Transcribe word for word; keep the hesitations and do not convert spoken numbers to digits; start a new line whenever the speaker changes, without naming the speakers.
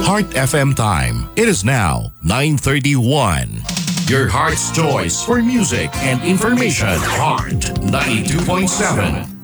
Heart F M time. It is now nine thirty-one. Your heart's choice for music and information. Heart ninety-two point seven.